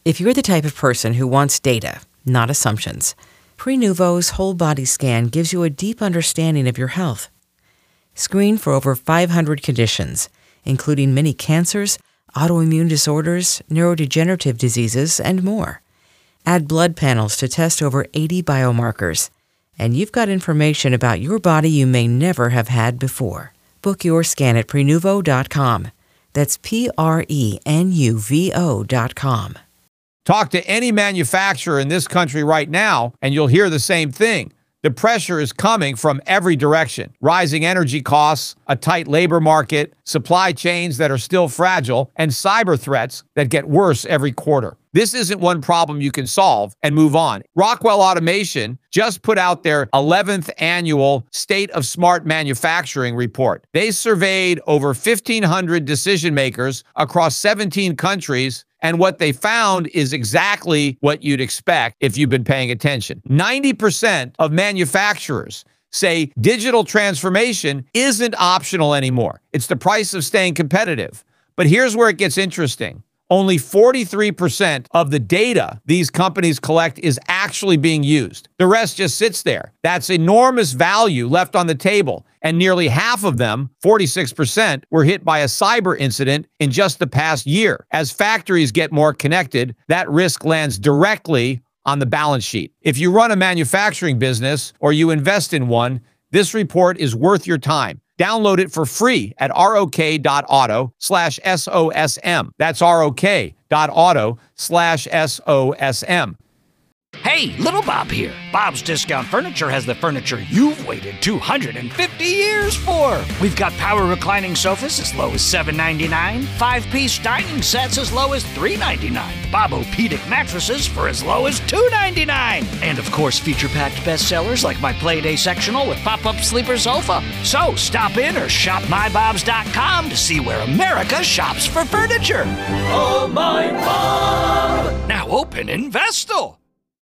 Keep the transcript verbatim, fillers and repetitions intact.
If you're the type of person who wants data, not assumptions, Prenuvo's whole body scan gives you a deep understanding of your health. Screen for over five hundred conditions, including many cancers, autoimmune disorders, neurodegenerative diseases, and more. Add blood panels to test over eighty biomarkers, and you've got information about your body you may never have had before. Book your scan at Prenuvo dot com. That's P R E N U V O dot com. Talk to any manufacturer in this country right now, and you'll hear the same thing. The pressure is coming from every direction. Rising energy costs, a tight labor market, supply chains that are still fragile, and cyber threats that get worse every quarter. This isn't one problem you can solve and move on. Rockwell Automation just put out their eleventh annual State of Smart Manufacturing report. They surveyed over fifteen hundred decision makers across seventeen countries, and what they found is exactly what you'd expect if you've been paying attention. ninety percent of manufacturers say digital transformation isn't optional anymore. It's the price of staying competitive. But here's where it gets interesting. Only forty-three percent of the data these companies collect is actually being used. The rest just sits there. That's enormous value left on the table, and nearly half of them, forty-six percent, were hit by a cyber incident in just the past year. As factories get more connected, that risk lands directly on the balance sheet. If you run a manufacturing business or you invest in one, this report is worth your time. Download it for free at rok.auto slash SOSM. That's rok.auto slash SOSM. Hey, Little Bob here. Bob's Discount Furniture has the furniture you've waited two hundred fifty years for. We've got power reclining sofas as low as seven ninety-nine, five-piece dining sets as low as three ninety-nine, Bob-O-Pedic mattresses for as low as two ninety-nine, and of course feature-packed bestsellers like my Playday sectional with pop-up sleeper sofa. So stop in or shop my bobs dot com to see where America shops for furniture. Oh, my Bob! Now open in Vestal.